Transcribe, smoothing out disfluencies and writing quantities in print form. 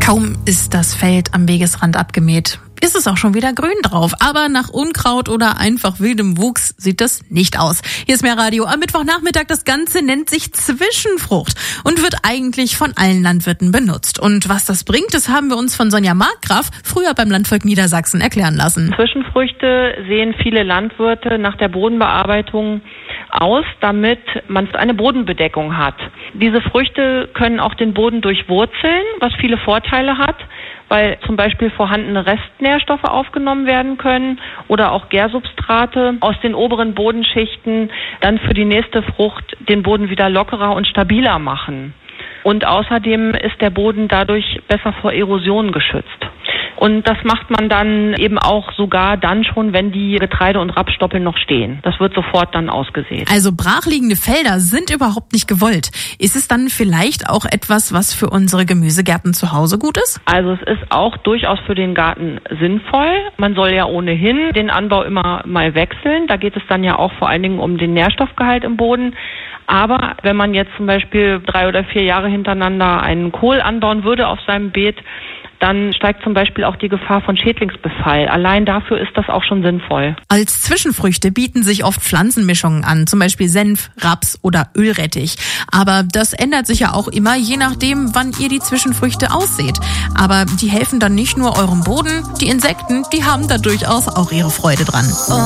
Kaum ist das Feld am Wegesrand abgemäht, ist es auch schon wieder grün drauf. Aber nach Unkraut oder einfach wildem Wuchs sieht das nicht aus. Hier ist Meerradio am Mittwochnachmittag. Das Ganze nennt sich Zwischenfrucht und wird eigentlich von allen Landwirten benutzt. Und was das bringt, das haben wir uns von Sonja Markgraf früher beim Landvolk Niedersachsen erklären lassen. Zwischenfrüchte sehen viele Landwirte nach der Bodenbearbeitung aus, damit man eine Bodenbedeckung hat. Diese Früchte können auch den Boden durchwurzeln, was viele Vorteile hat, weil zum Beispiel vorhandene Restnährstoffe aufgenommen werden können oder auch Gärsubstrate aus den oberen Bodenschichten dann für die nächste Frucht den Boden wieder lockerer und stabiler machen. Und außerdem ist der Boden dadurch besser vor Erosion geschützt. Und das macht man dann eben auch sogar dann schon, wenn die Getreide- und Rapsstoppeln noch stehen. Das wird sofort dann ausgesät. Also brachliegende Felder sind überhaupt nicht gewollt. Ist es dann vielleicht auch etwas, was für unsere Gemüsegärten zu Hause gut ist? Also es ist auch durchaus für den Garten sinnvoll. Man soll ja ohnehin den Anbau immer mal wechseln. Da geht es dann ja auch vor allen Dingen um den Nährstoffgehalt im Boden. Aber wenn man jetzt zum Beispiel 3 oder 4 Jahre hintereinander einen Kohl anbauen würde auf seinem Beet, dann steigt zum Beispiel auch die Gefahr von Schädlingsbefall. Allein dafür ist das auch schon sinnvoll. Als Zwischenfrüchte bieten sich oft Pflanzenmischungen an, zum Beispiel Senf, Raps oder Ölrettich. Aber das ändert sich ja auch immer, je nachdem, wann ihr die Zwischenfrüchte aussät. Aber die helfen dann nicht nur eurem Boden, die Insekten, die haben da durchaus auch ihre Freude dran.